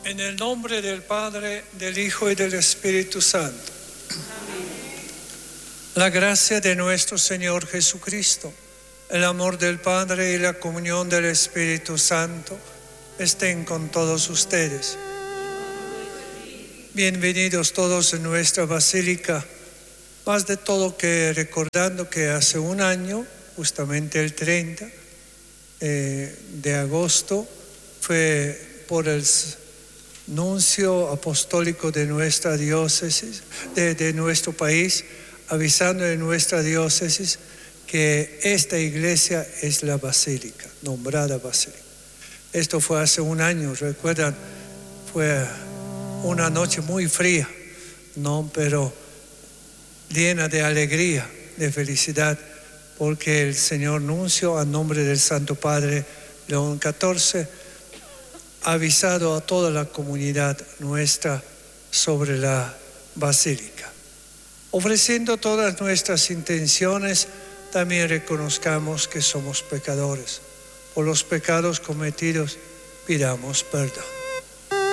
En el nombre del Padre, del Hijo y del Espíritu Santo. La gracia de nuestro Señor Jesucristo, el amor del Padre y la comunión del Espíritu Santo estén con todos ustedes. Bienvenidos todos en nuestra basílica, más de todo que recordando que hace un año, justamente el 30 de agosto, fue por el nuncio apostólico de nuestra diócesis, de nuestro país, avisando en nuestra diócesis que esta iglesia es la basílica, nombrada basílica. Esto fue hace un año, recuerdan, fue una noche muy fría, ¿no? Pero llena de alegría, de felicidad, porque el señor nuncio, a nombre del Santo Padre León XIV, ha avisado a toda la comunidad nuestra sobre la basílica. Ofreciendo todas nuestras intenciones, también reconozcamos que somos pecadores. Por los pecados cometidos, pidamos perdón.